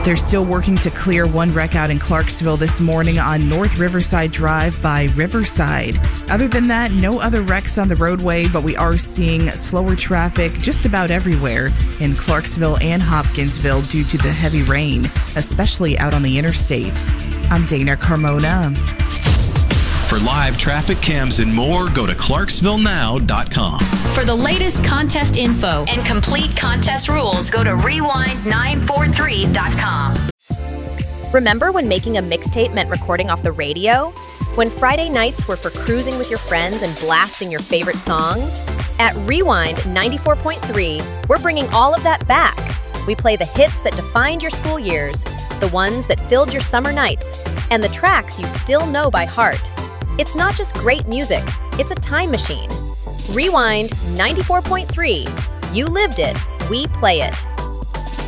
They're still working to clear one wreck out in Clarksville this morning on North Riverside Drive by Riverside. Other than that, no other wrecks on the roadway, but we are seeing slower traffic just about everywhere in Clarksville and Hopkinsville due to the heavy rain, especially out on the interstate. I'm Dana Carmona. For live traffic cams and more, go to ClarksvilleNow.com. For the latest contest info and complete contest rules, go to Rewind943.com. Remember when making a mixtape meant recording off the radio? When Friday nights were for cruising with your friends and blasting your favorite songs? At Rewind 94.3, we're bringing all of that back. We play the hits that defined your school years, the ones that filled your summer nights, and the tracks you still know by heart. It's not just great music, it's a time machine. Rewind 94.3. You lived it, we play it.